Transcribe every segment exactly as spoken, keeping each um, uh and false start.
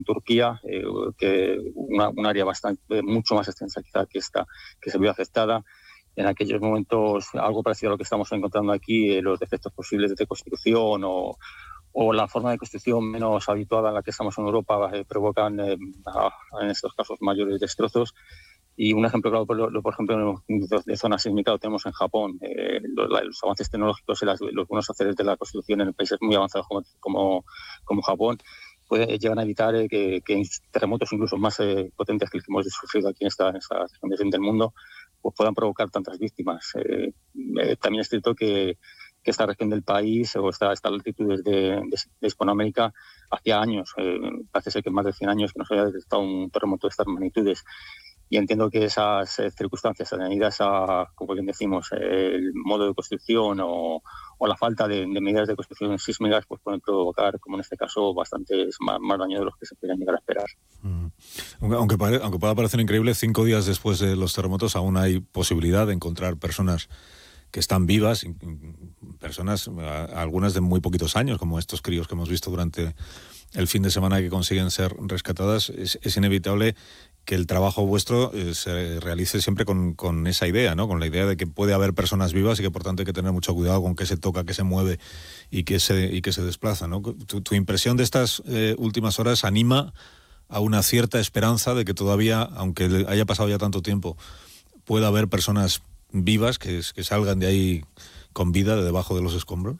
Turquía, eh, que una, un área bastante mucho más extensa quizá que esta, que se vio afectada. En aquellos momentos, algo parecido a lo que estamos encontrando aquí, eh, los defectos posibles de construcción o, o la forma de construcción menos habituada en la que estamos en Europa eh, provocan, eh, a, en estos casos, mayores destrozos. Y un ejemplo claro, por, por ejemplo, de, de zona sísmica lo tenemos en Japón. Eh, los, los avances tecnológicos y las, los buenos haceres de la construcción en países muy avanzados como, como, como Japón puede, llegan a evitar eh, que, que terremotos incluso más eh, potentes que los que hemos sufrido aquí en esta, en esta región del mundo pues puedan provocar tantas víctimas. Eh, eh, también es cierto que, que esta región del país o esta, estas latitudes de, de, de Hispanoamérica hacía años, eh, parece ser que más de cien años que no se había detectado un terremoto de estas magnitudes. Y entiendo que esas eh, circunstancias añadidas a, como bien decimos, eh, el modo de construcción o, o la falta de, de medidas de construcción sísmicas pues pueden provocar, como en este caso, bastantes más, más daño de los que se podrían llegar a esperar. Mm. Aunque, pare, aunque pueda parecer increíble, cinco días después de los terremotos aún hay posibilidad de encontrar personas que están vivas, personas, algunas de muy poquitos años, como estos críos que hemos visto durante el fin de semana que consiguen ser rescatadas. Es, es inevitable que el trabajo vuestro eh, se realice siempre con, con esa idea, ¿no? Con la idea de que puede haber personas vivas y que por tanto hay que tener mucho cuidado con qué se toca, qué se mueve y qué se, y qué se desplaza, ¿no? Tu, tu impresión de estas eh, últimas horas anima a una cierta esperanza de que todavía, aunque haya pasado ya tanto tiempo, pueda haber personas vivas que, que salgan de ahí con vida de debajo de los escombros.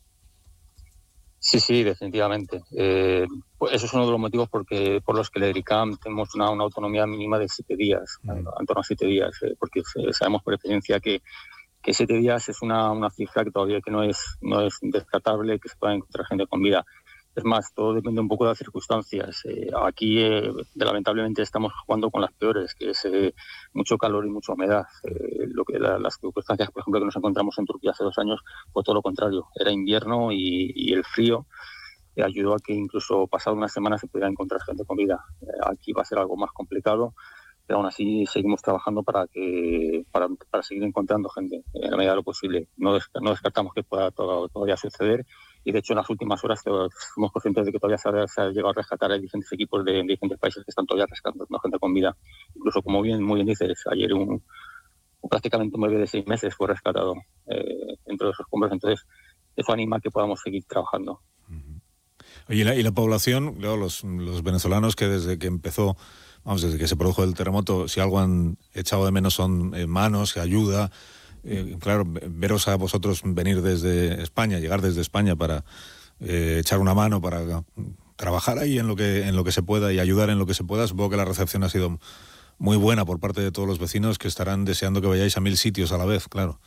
Sí, sí, definitivamente. Eh, pues eso es uno de los motivos porque, por los que el EDRICAM tenemos una, una autonomía mínima de siete días, mm. en torno a siete días, eh, porque sabemos por experiencia que, que siete días es una, una cifra que todavía que no es, no es descartable, que se pueda encontrar gente con vida. Es más, todo depende un poco de las circunstancias. Eh, aquí, eh, lamentablemente, estamos jugando con las peores, que es eh, mucho calor y mucha humedad. Eh, lo que la, las circunstancias, por ejemplo, que nos encontramos en Turquía hace dos años, fue todo lo contrario. Era invierno y, y el frío eh, ayudó a que incluso pasado una semana se pudiera encontrar gente con vida. Eh, aquí va a ser algo más complicado, pero aún así seguimos trabajando para que para, para seguir encontrando gente en la medida de lo posible. No, des, no descartamos que pueda todo, todavía suceder. Y de hecho en las últimas horas somos conscientes de que todavía se ha, se ha llegado a rescatar a diferentes equipos de, de diferentes países que están todavía rescatando gente con vida. Incluso, como bien muy bien dices, ayer un, un prácticamente un bebé de seis meses fue rescatado eh, entre esos escombros. Entonces eso anima a que podamos seguir trabajando. Oye, ¿y la, y la población, luego los, los venezolanos que desde que empezó, vamos, desde que se produjo el terremoto, si algo han echado de menos son eh, manos, ayuda? Eh, claro, veros a vosotros venir desde España, llegar desde España para eh, echar una mano, para trabajar ahí en lo que en lo que se pueda y ayudar en lo que se pueda. Supongo que la recepción ha sido muy buena por parte de todos los vecinos que estarán deseando que vayáis a mil sitios a la vez, claro.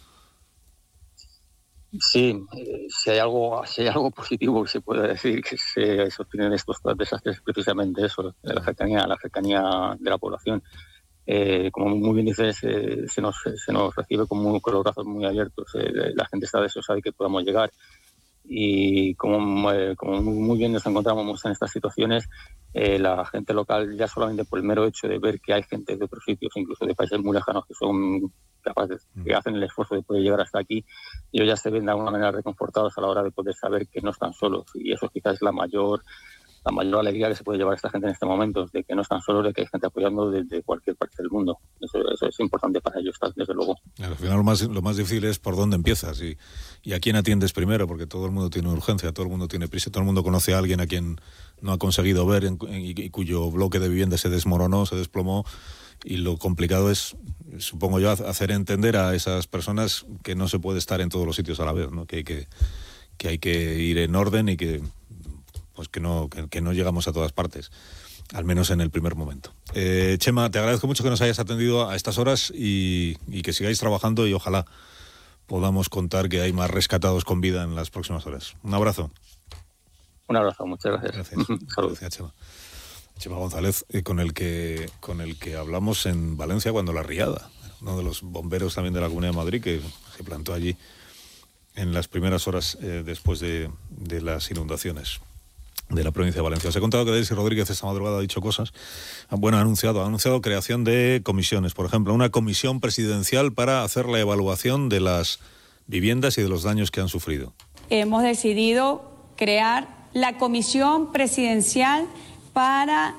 Sí, eh, si hay algo si hay algo positivo que se puede decir que se sostienen estos desastres es precisamente eso, la cercanía, la cercanía de la población. Eh, como muy bien dices, eh, se, nos, se nos recibe con, muy, con los brazos muy abiertos. Eh, la gente está deseosa de que podamos llegar. Y como, eh, como muy bien nos encontramos en estas situaciones, eh, la gente local, ya solamente por el mero hecho de ver que hay gente de otros sitios, incluso de países muy lejanos, que son capaces, que hacen el esfuerzo de poder llegar hasta aquí, ellos ya se ven de alguna manera reconfortados a la hora de poder saber que no están solos. Y eso quizás es la mayor... la mayor alegría que se puede llevar a esta gente en este momento, de que no están solos, de que hay gente apoyando desde cualquier parte del mundo. Eso, eso es importante para ellos, desde luego. Al final lo más, lo más difícil es por dónde empiezas y, y a quién atiendes primero, porque todo el mundo tiene urgencia, todo el mundo tiene prisa, todo el mundo conoce a alguien a quien no ha conseguido ver en, en, y cuyo bloque de vivienda se desmoronó, se desplomó, y lo complicado es, supongo yo, hacer entender a esas personas que no se puede estar en todos los sitios a la vez, ¿no? Que hay que, que, hay que ir en orden y que... pues que no, que, que no llegamos a todas partes, al menos en el primer momento. Eh, Chema, te agradezco mucho que nos hayas atendido a estas horas y, y que sigáis trabajando y ojalá podamos contar que hay más rescatados con vida en las próximas horas. Un abrazo. Un abrazo, muchas gracias. Gracias, gracias Chema. Chema González, eh, con el que con el que hablamos en Valencia cuando la riada, uno de los bomberos también de la Comunidad de Madrid que se plantó allí en las primeras horas eh, después de, de las inundaciones de la provincia de Valencia. Os he contado que Delcy Rodríguez esta madrugada ha dicho cosas. Bueno, ha anunciado, ha anunciado creación de comisiones. Por ejemplo, una comisión presidencial para hacer la evaluación de las viviendas y de los daños que han sufrido. Hemos decidido crear la comisión presidencial para